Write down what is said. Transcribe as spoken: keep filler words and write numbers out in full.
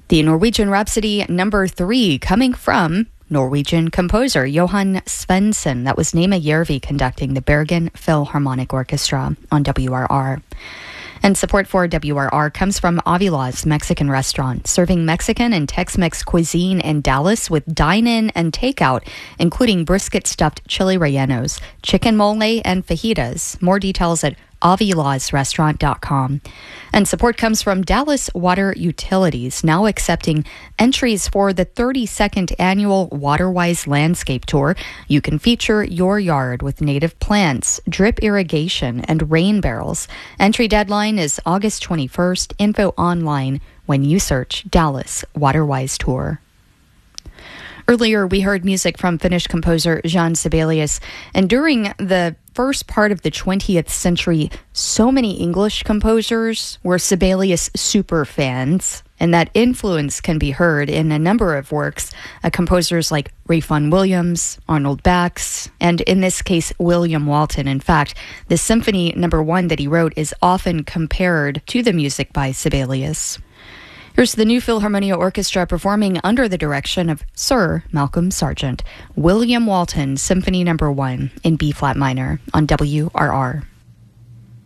The Norwegian Rhapsody number three, coming from Norwegian composer Johan Svensson. That was Nema Järvi conducting the Bergen Philharmonic Orchestra on W R R. And support for W R R comes from Avila's Mexican Restaurant, serving Mexican and Tex-Mex cuisine in Dallas with dine-in and takeout, including brisket stuffed chili rellenos, chicken mole, and fajitas. More details at avilas restaurant dot com. And support comes from Dallas Water Utilities, now accepting entries for the thirty-second annual Waterwise Landscape Tour. You can feature your yard with native plants, drip irrigation, and rain barrels. Entry deadline is August twenty-first. Info online when you search Dallas Waterwise Tour. Earlier, we heard music from Finnish composer Jean Sibelius, and during the first part of the twentieth century, so many English composers were Sibelius super fans, and that influence can be heard in a number of works, uh, composers like Ralph Vaughan Williams, Arnold Bax, and in this case, William Walton. In fact, the symphony number one that he wrote is often compared to the music by Sibelius. Here's the New Philharmonia Orchestra performing under the direction of Sir Malcolm Sargent, William Walton, Symphony number one in B-flat minor on W R R.